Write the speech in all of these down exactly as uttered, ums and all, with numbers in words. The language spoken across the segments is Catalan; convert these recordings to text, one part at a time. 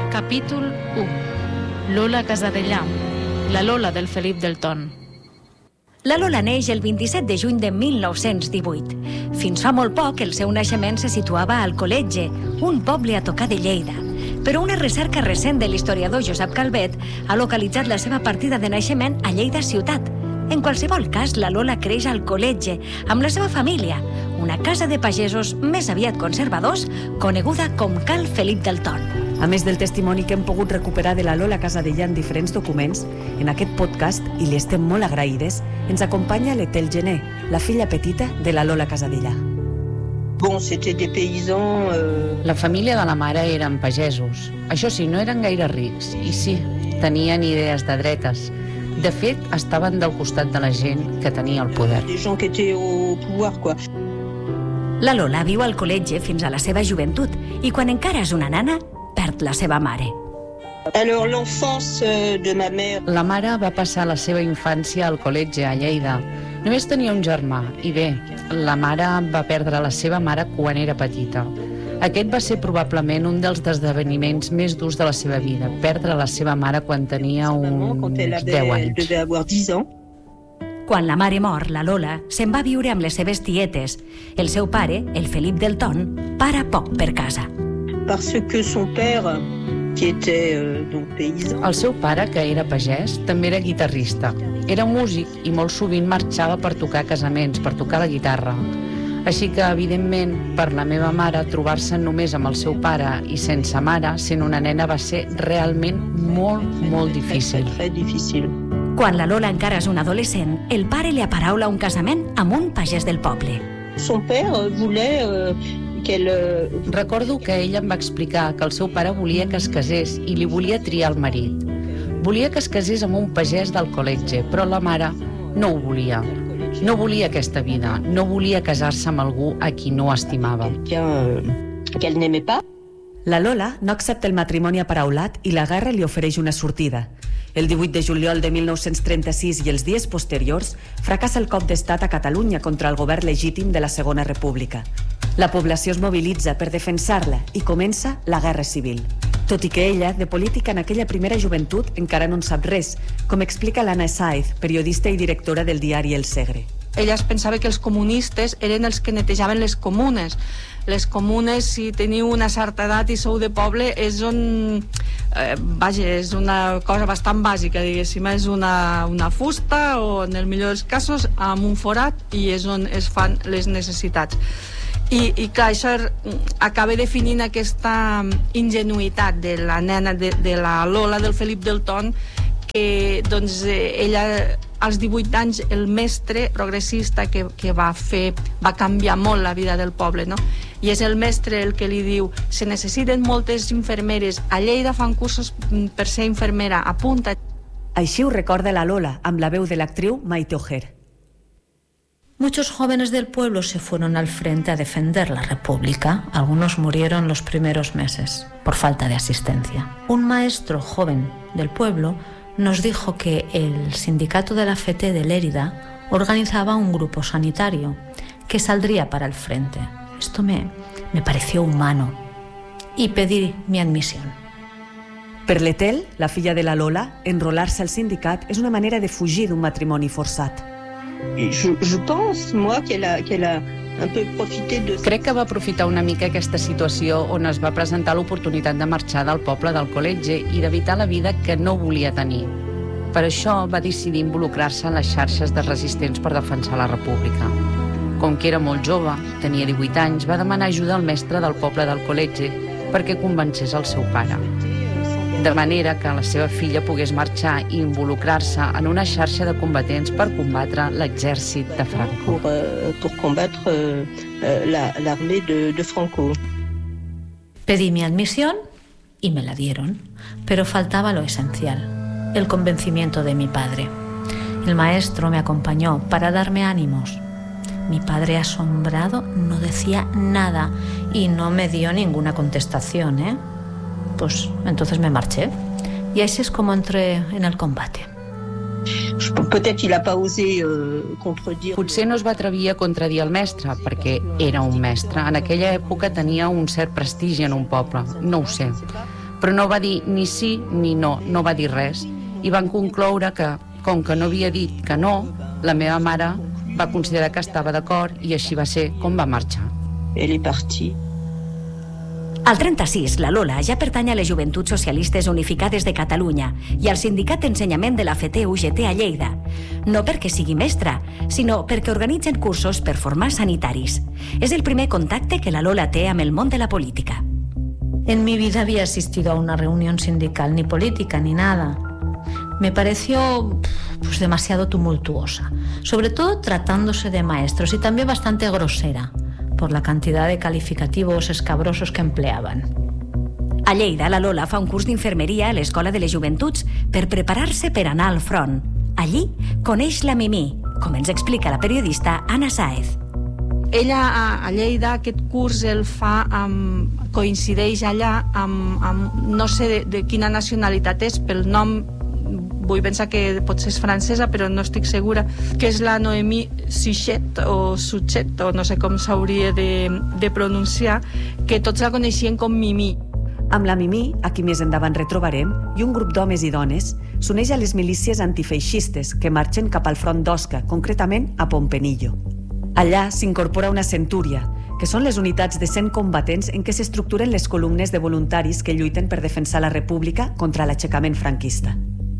Capítol u. Lola Casadellà, la Lola del Felip del Ton. La Lola neix el vint-i-set de juny de mil nou-cents divuit. Fins fa molt poc, el seu naixement se situava al Coletge, un poble a tocar de Lleida. Però una recerca recent de l'historiador Josep Calvet ha localitzat la seva partida de naixement a Lleida ciutat. En qualsevol cas, la Lola creix al Coletge, amb la seva família, una casa de pagesos més aviat conservadors, coneguda com Cal Felip del Ton. A més del testimoni que hem pogut recuperar de la Lola Casadellà en diferents documents, en aquest podcast, i li estem molt agraïdes, ens acompanya l'Etel Gené, la filla petita de la Lola Casadellà. Bon, c'était des paysans... Euh... La família de la mare eren pagesos. Això sí, no eren gaire rics. I sí, tenien idees de dretes. De fet, estaven del costat de la gent que tenia el poder. Des gens qui étaient au pouvoir, quoi. La Lola viu al Coletge fins a la seva joventut i quan encara és una nana, perd la seva mare. Alors, l'enfance de ma mère... La mare va passar la seva infància al Coletge, a Lleida. Només tenia un germà, i bé, la mare va perdre la seva mare quan era petita. Aquest va ser probablement un dels esdeveniments més durs de la seva vida, perdre la seva mare quan tenia uns deu anys. Quan la mare mor, la Lola se'n va viure amb les seves tietes. El seu pare, el Felip del Ton, para poc per casa. Parce que son père, qui était euh, donc paysan... El seu pare, que era pagès, també era guitarrista. Era músic i molt sovint marxava per tocar casaments, per tocar la guitarra. Així que, evidentment, per la meva mare, trobar-se només amb el seu pare i sense mare, sent una nena, va ser realment molt, molt difícil. Très difícil. Quan la Lola encara és una adolescent, el pare li aparaula un casament amb un pagès del poble. Son père voulait euh, qu'elle... Recordo que ella em va explicar que el seu pare volia que es casés i li volia triar el marit. Volia que es casés amb un pagès del Coletge, però la mare no ho volia. No volia aquesta vida, no volia casar-se amb algú a qui no estimava. Qu'elle n'aimait pas. La Lola no accepta el matrimoni aparaulat i la guerra li ofereix una sortida. El divuit de juliol de mil nou-cents trenta-sis i els dies posteriors fracassa el cop d'estat a Catalunya contra el govern legítim de la Segona República. La població es mobilitza per defensar-la i comença la Guerra Civil. Tot i que ella, de política en aquella primera joventut, encara no en sap res, com explica l'Anna Sáez, periodista i directora del diari El Segre. Ella es pensava que els comunistes eren els que netejaven les comunes. Les comunes, si teniu una certa edat i sou de poble, és on... Eh, vaja, és una cosa bastant bàsica, diguéssim. És una, una fusta o, en el millor dels casos, amb un forat, i és on es fan les necessitats. I, i clar, això acaba definint aquesta ingenuïtat de la nena, de, de la Lola del Felip del Ton, que doncs, ella, als divuit anys, el mestre progressista que, que va fer, va canviar molt la vida del poble, no? I és el mestre el que li diu: se necessiten moltes infermeres, a Lleida fan cursos per ser infermera, apunta. Així ho recorda la Lola, amb la veu de l'actriu Maite Ojer. Muchos jóvenes del pueblo se fueron al frente a defender la República. Algunos murieron los primeros meses por falta de asistencia. Un maestro joven del pueblo nos dijo que el sindicato de la F T de Lérida organizaba un grupo sanitario que saldría para el frente. Esto me, me pareció humano y pedí mi admisión. Per l'Etel, la filla de la Lola, enrolar-se al sindicat és una manera de fugir d'un matrimoni forçat. Je, je pense, moi, qu'elle a, qu'elle a un peu profité de... Crec que va aprofitar una mica aquesta situació on es va presentar l'oportunitat de marxar del poble del Coletge i d'evitar la vida que no volia tenir. Per això va decidir involucrar-se en les xarxes de resistents per defensar la República. Com que era molt jove, tenia divuit anys, va demanar ajuda al mestre del poble del Coletge perquè convencés el seu pare. De manera que la seva filla pogués marxar i involucrar-se en una xarxa de combatents per combatre l'exèrcit de Franco. Pour, euh, pour combattre euh, la, l'armée de, de Franco. Pedí mi admisión y me la dieron, pero faltaba lo esencial, el convencimiento de mi padre. El maestro me acompañó para darme ánimos. Mi padre, asombrado, no decía nada y no me dio ninguna contestación, ¿eh? Pues entonces me marché y así es como entré en el combate. Potser no es va atrevir a contradir el mestre, perquè era un mestre. En aquella època tenia un cert prestigi en un poble, no ho sé. però no va dir ni sí ni no, no va dir res. I van concloure que, com que no havia dit que no, la meva mare va considerar que estava d'acord i així va ser com va marxar. Elle est partie. Al trenta-sis, la Lola ja pertany a les Joventuts Socialistes Unificades de Catalunya i al Sindicat d'Ensenyament de la F T U G T a Lleida. No perquè sigui mestra, sinó perquè organitzen cursos per formar sanitaris. És el primer contacte que la Lola té amb el món de la política. En mi vida había asistido a una reunión sindical, ni política, ni nada. Me pareció pues, demasiado tumultuosa, sobre todo tratándose de maestros y también bastante grosera por la cantidad de calificativos escabrosos que empleaban. A Lleida, la Lola fa un curs d'infermeria a l'Escola de les Joventuts per preparar-se per anar al front. Allí coneix la Mimí, com ens explica la periodista Anna Sáez. Ella a, a Lleida aquest curs el fa amb, coincideix allà amb, amb no sé de, de quina nacionalitat és, pel nom vull pensar que potser és francesa però no estic segura, que és la Noemí Suchet o Suchet o no sé com s'hauria de, de pronunciar, que tots la coneixien com Mimí. Amb la Mimí, a qui més endavant retrobarem, i un grup d'homes i dones, s'uneix a les milícies antifeixistes que marxen cap al front d'Osca, concretament a Pompenillo. Allà s'incorpora una centúria, que són les unitats de cent combatents en què s'estructuren les columnes de voluntaris que lluiten per defensar la República contra l'aixecament franquista.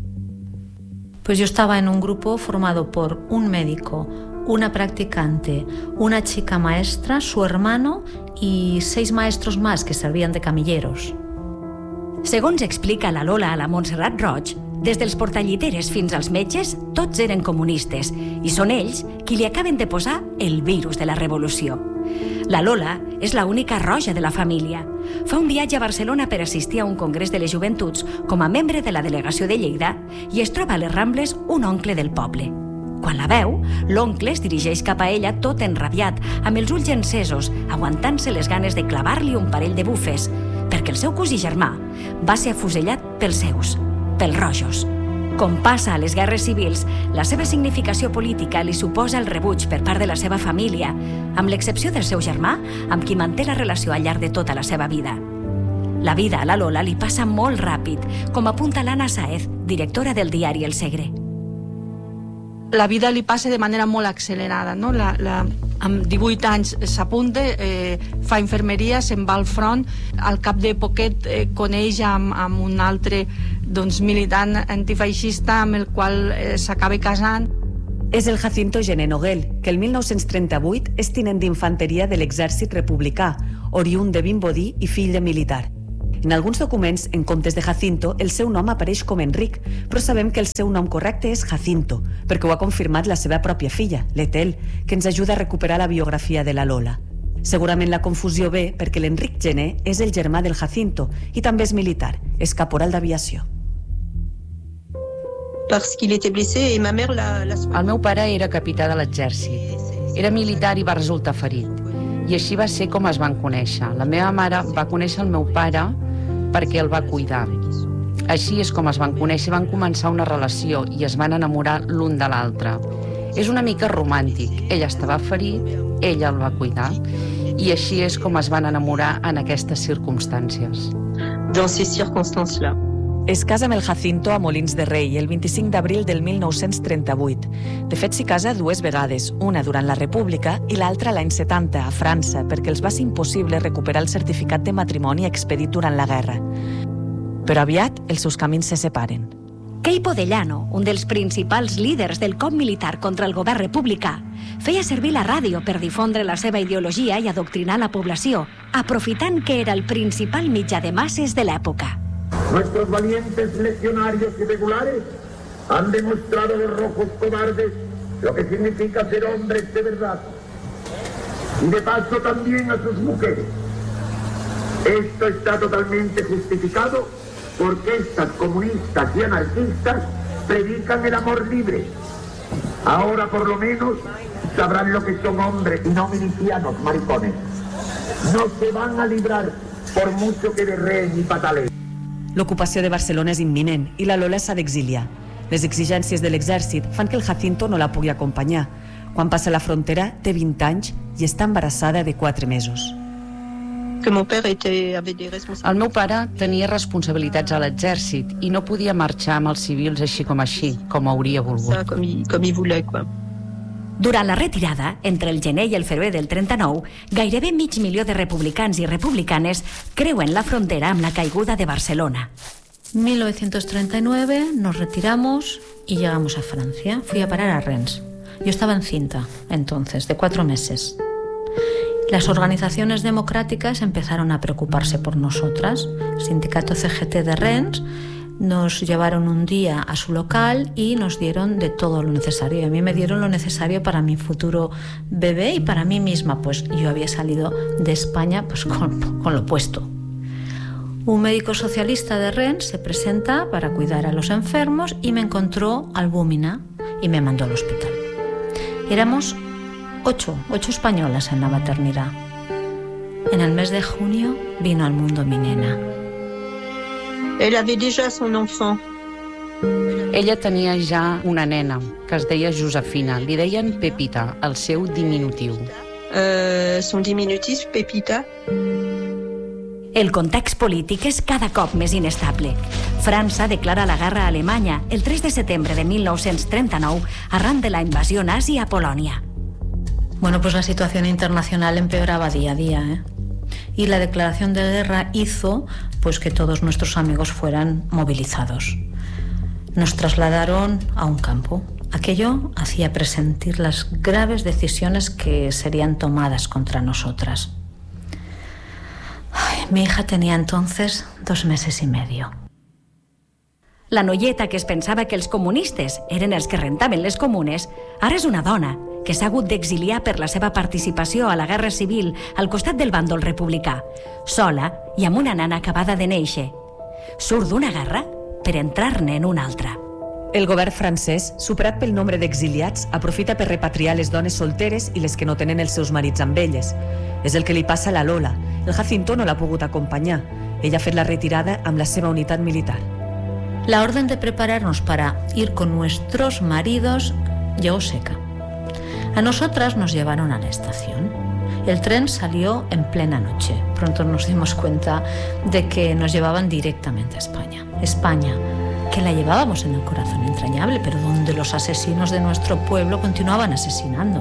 Pues yo estaba en un grupo formado por un médico, una practicante, una chica maestra, su hermano y seis maestros más que servían de camilleros. Segons explica la Lola a la Montserrat Roig, des dels portalliteres fins als metges, tots eren comunistes i són ells qui li acaben de posar el virus de la revolució. La Lola és l'única roja de la família. Fa un viatge a Barcelona per assistir a un congrés de les joventuts com a membre de la delegació de Lleida i es troba a les Rambles un oncle del poble. Quan la veu, l'oncle es dirigeix cap a ella tot enrabiat, amb els ulls encesos, aguantant-se les ganes de clavar-li un parell de bufes, perquè el seu cosí germà va ser afusellat pels seus, pels rojos. Com passa a les guerres civils, la seva significació política li suposa el rebuig per part de la seva família, amb l'excepció del seu germà, amb qui manté la relació al llarg de tota la seva vida. La vida a la Lola li passa molt ràpid, com apunta l'Anna Sáez, directora del diari El Segre. La vida li passa de manera molt accelerada, no? La, la, amb divuit anys s'apunta, eh, fa infermeria, se'n va al front, al cap de poquet eh, coneix amb, amb un altre doncs, militant antifeixista amb el qual eh, s'acaba casant. És el Jacinto Gené Noguel, que el mil nou-cents trenta-vuit és tinent d'infanteria de l'exèrcit republicà, oriünd de Vimbodí i fill de militar. En alguns documents, en comptes de Jacinto, el seu nom apareix com Enric, però sabem que el seu nom correcte és Jacinto, perquè ho ha confirmat la seva pròpia filla, l'Etel, que ens ajuda a recuperar la biografia de la Lola. Segurament la confusió ve perquè l'Enric Gené és el germà del Jacinto i també és militar, és caporal d'aviació. Parce qu'il était blessé et ma mère l'a... El meu pare era capità de l'exèrcit. Era militar i va resultar ferit. I així va ser com es van conèixer. La meva mare va conèixer el meu pare perquè el va cuidar. Així és com es van conèixer, van començar una relació i es van enamorar l'un de l'altre. És una mica romàntic. Ell estava ferit, ella el va cuidar i així és com es van enamorar en aquestes circumstàncies. Dans ces circonstances-là. Es casa amb el Jacinto a Molins de Rei el vint-i-cinc d'abril del mil nou-cents trenta-vuit. De fet, s'hi casa dues vegades, una durant la República i l'altra l'any setanta, a França, perquè els va ser impossible recuperar el certificat de matrimoni expedit durant la guerra. Però aviat els seus camins se separen. Queipo de Llano, un dels principals líders del cop militar contra el govern republicà, feia servir la ràdio per difondre la seva ideologia i adoctrinar la població, aprofitant que era el principal mitjà de masses de l'època. Nuestros valientes legionarios irregulares han demostrado a los rojos cobardes lo que significa ser hombres de verdad. Y de paso también a sus mujeres. Esto está totalmente justificado porque estas comunistas y anarquistas predican el amor libre. Ahora por lo menos sabrán lo que son hombres y no milicianos maricones. No se van a librar por mucho que berreen y pataleen. L'ocupació de Barcelona és imminent i la Lola s'ha d'exiliar. Les exigències de l'exèrcit fan que el Jacinto no la pugui acompanyar. Quan passa la frontera té vint anys i està embarassada de quatre mesos. que mon père était, avait des responsabilités. El meu pare tenia responsabilitats a l'exèrcit i no podia marxar amb els civils així com així, com hauria volgut. Ça, comme il, comme il voulait, quoi. Durant la retirada, entre el gener i el febrer del trenta-nou, gairebé mig milió de republicans i republicanes creuen la frontera amb la caiguda de Barcelona. mil novecientos treinta y nueve nos retiramos y llegamos a Francia. Fui a parar a Rennes. Yo estaba encinta, entonces, de cuatro meses. Las organizaciones democráticas empezaron a preocuparse por nosotras. El sindicato C G T de Rennes nos llevaron un día a su local y nos dieron de todo lo necesario. Y a mí me dieron lo necesario para mi futuro bebé y para mí misma, pues yo había salido de España pues con, con lo puesto. Un médico socialista de Rennes se presenta para cuidar a los enfermos y me encontró albúmina y me mandó al hospital. Éramos ocho, ocho españolas en la maternidad. En el mes de junio vino al mundo mi nena. Elle avait déjà son enfant. Ella tenia ja una nena, que es deia Josefina. Li deien Pepita, el seu diminutiu. Euh, son diminutif, Pepita. El context polític és cada cop més inestable. França declara la guerra a Alemanya el tres de setembre de mil nou-cents trenta-nou arran de la invasió nazi a Polònia. Bueno, pues la situación internacional empeoraba día a día, ¿eh? Y la declaración de guerra hizo pues que todos nuestros amigos fueran movilizados. Nos trasladaron a un campo. Aquello hacía presentir las graves decisiones que serían tomadas contra nosotras. Ay, mi hija tenía entonces dos meses y medio. La noieta que es pensava que els comunistes eren els que rentaven les comunes, ara és una dona que s'ha hagut d'exiliar per la seva participació a la guerra civil al costat del bàndol republicà, sola i amb una nana acabada de néixer. Surt d'una guerra per entrar-ne en una altra. El govern francès, superat pel nombre d'exiliats, aprofita per repatriar les dones solteres i les que no tenen els seus marits amb elles. És el que li passa a la Lola. El Jacinto no l'ha pogut acompanyar. Ella ha fet la retirada amb la seva unitat militar. La orden de prepararnos para ir con nuestros maridos llegó seca. A nosotras nos llevaron a la estación. El tren salió en plena noche. Pronto nos dimos cuenta de que nos llevaban directamente a España. España, que la llevábamos en el corazón entrañable, pero donde los asesinos de nuestro pueblo continuaban asesinando.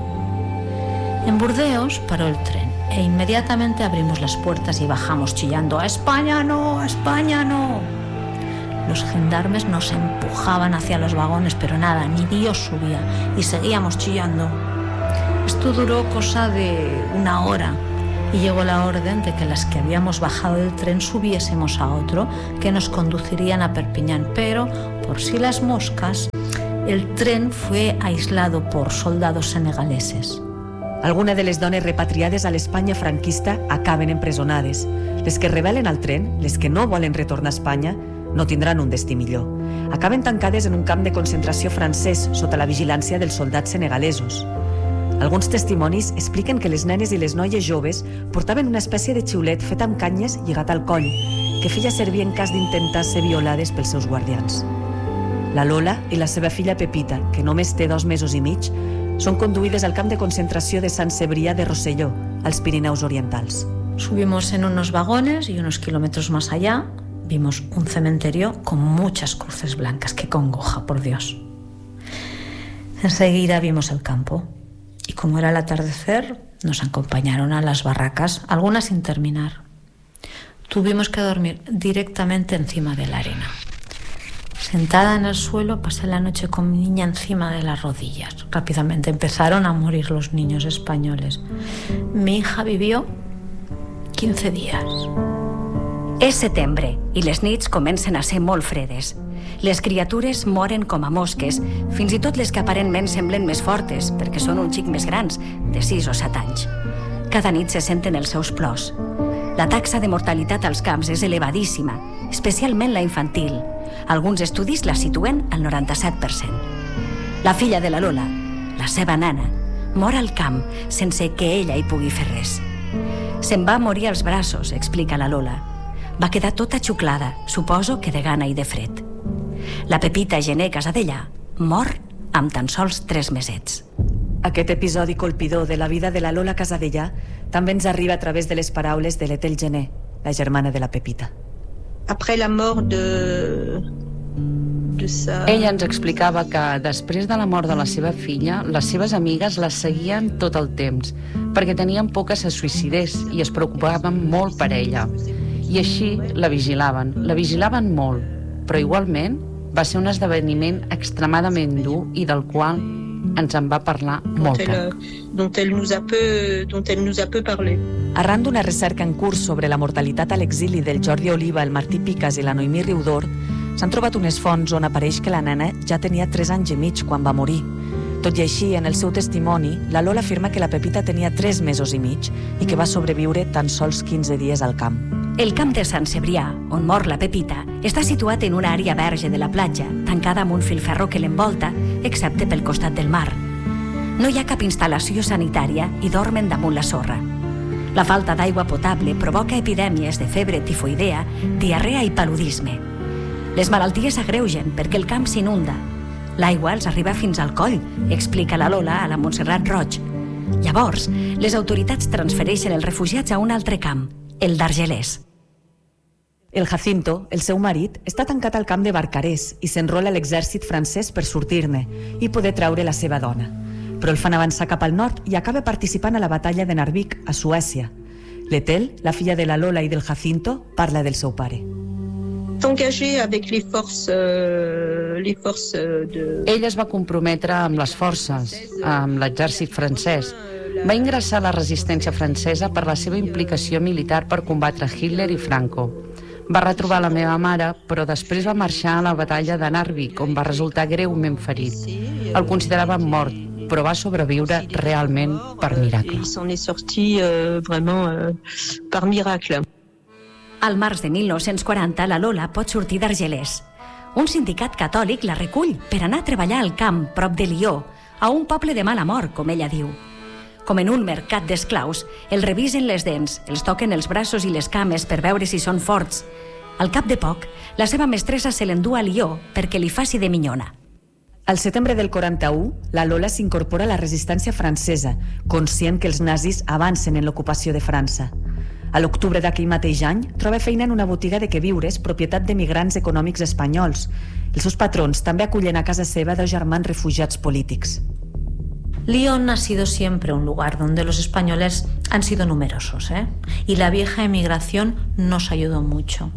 En Burdeos paró el tren e inmediatamente abrimos las puertas y bajamos chillando: ¡A España no! ¡A España no! Los gendarmes nos empujaban hacia los vagones, pero nada, ni Dios subía, y seguíamos chillando. Esto duró cosa de una hora y llegó la orden de que las que habíamos bajado del tren subiésemos a otro que nos conducirían a Perpiñán, pero por si las moscas, el tren fue aislado por soldados senegaleses. Algunes de les dones repatriades a l'Espanya franquista acaben empresonades. Les que rebel·len al tren, les que no volen retornar a Espanya, no tindran un destí millor. Acaben tancades en un camp de concentració francès sota la vigilància dels soldats senegalesos. Alguns testimonis expliquen que les nenes i les noies joves portaven una espècie de xiulet fet amb canyes lligat al coll, que feia servir en cas d'intentar ser violades pels seus guardians. La Lola i la seva filla Pepita, que només té dos mesos i mig, són conduïdes al camp de concentració de Sant Cebrià de Rosselló, als Pirineus Orientals. Subimos en unos vagones y unos kilómetros más allá vimos un cementerio con muchas cruces blancas. ¡Qué congoja, por Dios! Enseguida vimos el campo y como era el atardecer nos acompañaron a las barracas, algunas sin terminar. Tuvimos que dormir directamente encima de la arena. Sentada en el suelo pasé la noche con mi niña encima de las rodillas. Rápidamente empezaron a morir los niños españoles. Mi hija vivió quinze días. És setembre i les nits comencen a ser molt fredes. Les criatures moren com a mosques, fins i tot les que aparentment semblen més fortes, perquè són un xic més grans, de sis o set anys. Cada nit se senten els seus plors. La taxa de mortalitat als camps és elevadíssima, especialment la infantil. Alguns estudis la situen al noranta-set per cent. La filla de la Lola, la seva nana, mor al camp sense que ella hi pugui fer res. Se'n va morir als braços, explica la Lola. Va quedar tota xuclada, suposo que de gana i de fred. La Pepita Gené Casadellà mor amb tan sols tres mesets. Aquest episodi colpidor de la vida de la Lola Casadellà també ens arriba a través de les paraules de l'Ethel Gené, la germana de la Pepita. Après la mort de... de sa... Ella ens explicava que després de la mort de la seva filla, les seves amigues la seguien tot el temps, perquè tenien por que se suïcidés i es preocupaven molt per ella. I així la vigilaven, la vigilaven molt, però igualment va ser un esdeveniment extremadament dur i del qual ens en va parlar molt poc. Dont elle nous a peu, dont elle nous a peu parlé. Arran d'una recerca en curs sobre la mortalitat a l'exili del Jordi Oliva, el Martí Picas i la Noemí Riudor, s'han trobat unes fonts on apareix que la nena ja tenia tres anys i mig quan va morir. Tot i així, en el seu testimoni, la Lola afirma que la Pepita tenia tres mesos i mig i que va sobreviure tan sols quinze dies al camp. El camp de Sant Cebrià, on mor la Pepita, està situat en una àrea verge de la platja, tancada amb un filferro que l'envolta, excepte pel costat del mar. No hi ha cap instal·lació sanitària i dormen damunt la sorra. La falta d'aigua potable provoca epidèmies de febre tifoidea, diarrea i paludisme. Les malalties s'agreugen perquè el camp s'inunda. L'aigua els arriba fins al coll, explica la Lola a la Montserrat Roig. Llavors, les autoritats transfereixen els refugiats a un altre camp, el d'Argelers. El Jacinto, el seu marit, està tancat al camp de Barcarès i s'enrola a l'exèrcit francès per sortir-ne i poder traure la seva dona. Però el fan avançar cap al nord i acaba participant a la batalla de Narvik, a Suècia. L'Ethel, la filla de la Lola i del Jacinto, parla del seu pare. S'engagé avec les forces, euh, les forces de... Ell es va comprometre amb les forces, amb l'exèrcit francès. Va ingressar a la resistència francesa per la seva implicació militar per combatre Hitler i Franco. Va retrobar la meva mare, però després va marxar a la batalla de Narvik, on va resultar greument ferit. El consideraven mort, però va sobreviure realment per miracle. Il s'en est sorti euh, vraiment euh, par miracle. Al març de mil nou-cents quaranta, la Lola pot sortir d'Argelers. Un sindicat catòlic la recull per anar a treballar al camp, prop de Lió, a un poble de mala mort, com ella diu. Com en un mercat d'esclaus, els revisen les dents, els toquen els braços i les cames per veure si són forts. Al cap de poc, la seva mestressa se l'endú a Lió perquè li faci de minyona. Al setembre del quaranta-u, la Lola s'incorpora a la resistència francesa, conscient que els nazis avancen en l'ocupació de França. A l'octubre d'aquell mateix any, troba feina en una botiga de queviures propietat de migrants econòmics espanyols. Els seus patrons també acullen a casa seva dos germans refugiats polítics. Lyon ha sido siempre un lugar donde los españoles han sido numerosos, ¿eh? Y la vieja emigración nos ayudó mucho.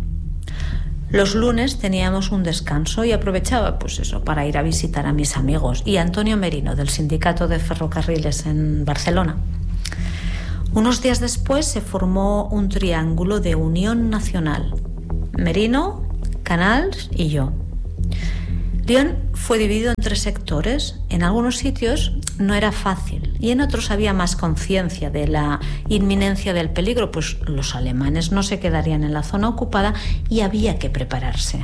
Los lunes teníamos un descanso y aprovechaba pues eso para ir a visitar a mis amigos y a Antonio Merino del Sindicato de Ferrocarriles en Barcelona. Unos días después se formó un triángulo de unión nacional. Merino, Canals y yo. Lyon fue dividido en tres sectores. En algunos sitios no era fácil y en otros había más conciencia de la inminencia del peligro, pues los alemanes no se quedarían en la zona ocupada y había que prepararse.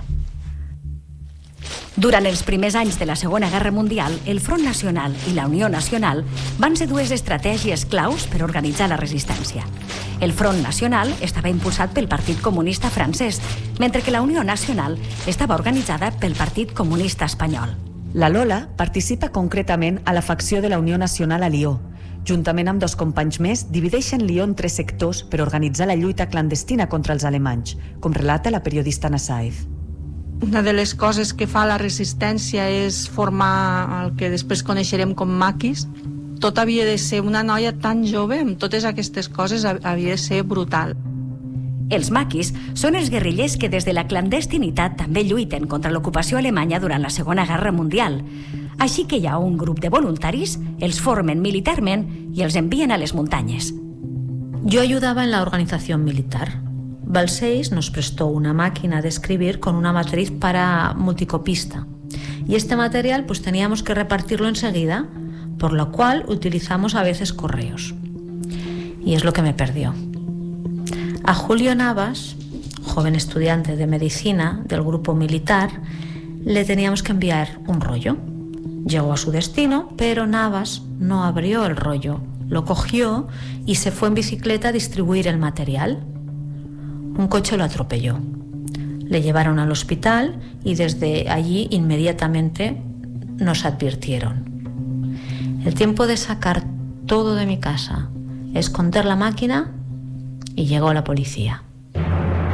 Durant els primers anys de la Segona Guerra Mundial, el Front Nacional i la Unió Nacional van ser dues estratègies claus per organitzar la resistència. El Front Nacional estava impulsat pel Partit Comunista francès, mentre que la Unió Nacional estava organitzada pel Partit Comunista espanyol. La Lola participa concretament a la facció de la Unió Nacional a Lió. Juntament amb dos companys més, divideixen Lió en tres sectors per organitzar la lluita clandestina contra els alemanys, com relata la periodista Anna Sáez. Una de les coses que fa la resistència és formar el que després coneixerem com maquis. Tot havia de ser una noia tan jove, amb totes aquestes coses havia de ser brutal. Els maquis són els guerrillers que des de la clandestinitat també lluiten contra l'ocupació alemanya durant la Segona Guerra Mundial. Així que hi ha un grup de voluntaris, els formen militarment i els envien a les muntanyes. Yo ayudaba en la organización militar. Balseis nos prestó una máquina de escribir con una matriz para multicopista. Y este material pues teníamos que repartirlo enseguida, por lo cual utilizamos a veces correos. Y es lo que me perdió. A Julio Navas, joven estudiante de medicina del grupo militar, le teníamos que enviar un rollo. Llegó a su destino, pero Navas no abrió el rollo, lo cogió y se fue en bicicleta a distribuir el material. Un coche lo atropelló. Le llevaron al hospital y desde allí inmediatamente nos advirtieron. El tiempo de sacar todo de mi casa, esconder la máquina, y llegó la policía.